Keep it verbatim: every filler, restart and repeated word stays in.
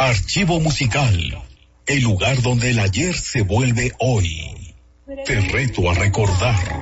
Archivo musical, el lugar donde el ayer se vuelve hoy. Te reto a recordar